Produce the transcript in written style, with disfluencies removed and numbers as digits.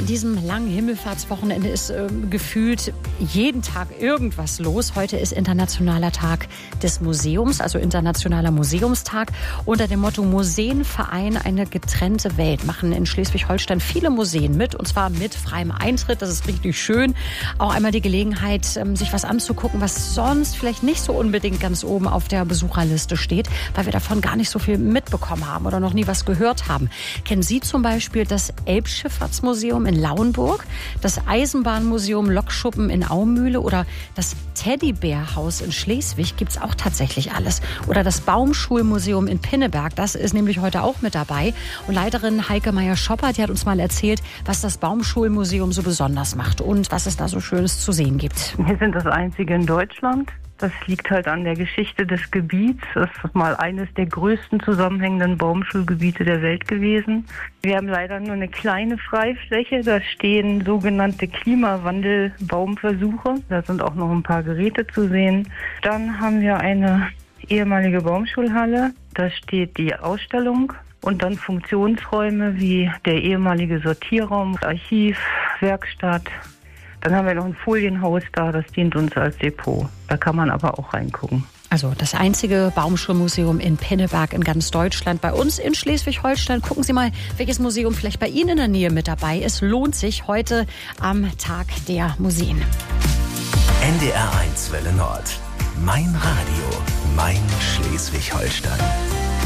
an diesem langen Himmelfahrtswochenende ist gefühlt jeden Tag irgendwas los. Heute ist Internationaler Tag des Museums, also Internationaler Museumstag. Unter dem Motto Museen vereinen eine getrennte Welt machen in Schleswig-Holstein viele Museen mit, und zwar mit freiem Eintritt. Das ist richtig schön. Auch einmal die Gelegenheit, sich was anzugucken, was sonst vielleicht nicht so unbedingt ganz oben auf der Besucherliste steht, weil wir davon gar nicht so viel mitbekommen haben oder noch nie was gehört haben. Kennen Sie zum Beispiel das Elbschifffahrtsmuseum in Lauenburg, das Eisenbahnmuseum Lokschuppen in Aumühle oder das Teddybärhaus in Schleswig? Gibt's auch tatsächlich alles. Oder das Baumschulmuseum in Pinneberg, das ist nämlich heute auch mit dabei. Und Leiterin Heike Meyer-Schopper, die hat uns mal erzählt, was das Baumschulmuseum so besonders macht und was es da so Schönes zu sehen gibt. Wir sind das einzige in Deutschland. Das liegt halt an der Geschichte des Gebiets. Das ist mal eines der größten zusammenhängenden Baumschulgebiete der Welt gewesen. Wir haben leider nur eine kleine Freifläche. Da stehen sogenannte Klimawandel-Baumversuche. Da sind auch noch ein paar Geräte zu sehen. Dann haben wir eine ehemalige Baumschulhalle. Da steht die Ausstellung. Und dann Funktionsräume wie der ehemalige Sortierraum, Archiv, Werkstatt. Dann haben wir noch ein Folienhaus da, das dient uns als Depot. Da kann man aber auch reingucken. Also das einzige Baumschulmuseum in Pinneberg in ganz Deutschland. Bei uns in Schleswig-Holstein gucken Sie mal, welches Museum vielleicht bei Ihnen in der Nähe mit dabei ist. Lohnt sich heute am Tag der Museen. NDR 1 Welle Nord. Mein Radio, mein Schleswig-Holstein.